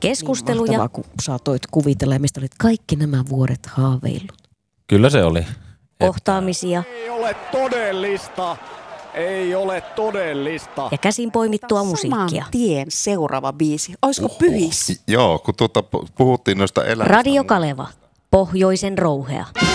keskusteluja. Niin kun saatoit kuvitella ja mistä olit kaikki nämä vuodet haaveillut. Kyllä se oli. Kohtaamisia. Ei ole todellista. Ei ole todellista. Ja käsin poimittua musiikkia. Saman tien seuraava biisi. Olisiko Pyhissä? Joo, kun puhuttiin noista elämistä. Radio Kaleva. Pohjoisen rouhea.